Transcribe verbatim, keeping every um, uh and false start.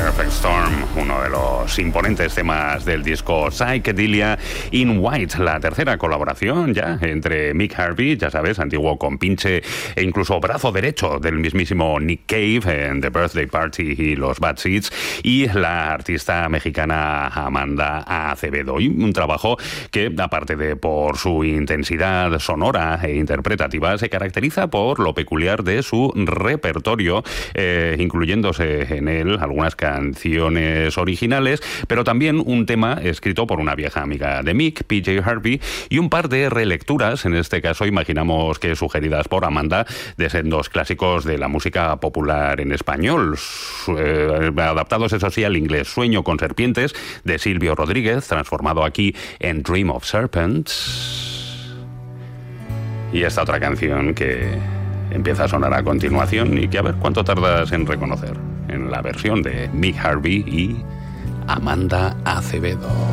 Perfect Storm, uno de los imponentes temas del disco Psychedelia in White, la tercera colaboración ya entre Mick Harvey, ya sabes, antiguo compinche e incluso brazo derecho del mismísimo Nick Cave en The Birthday Party y los Bad Seeds, y la artista mexicana Amanda Acevedo. Y un trabajo que, aparte de por su intensidad sonora e interpretativa, se caracteriza por lo peculiar de su repertorio, eh, incluyéndose en él algunas canciones originales, pero también un tema escrito por una vieja amiga de Mick, P J Harvey, y un par de relecturas, en este caso imaginamos que sugeridas por Amanda, de sendos clásicos de la música popular en español, eh, adaptados eso sí al inglés. Sueño con serpientes, de Silvio Rodríguez, transformado aquí en Dream of Serpents, y esta otra canción que empieza a sonar a continuación y que a ver cuánto tardas en reconocer, en la versión de Mick Harvey y Amanda Acevedo.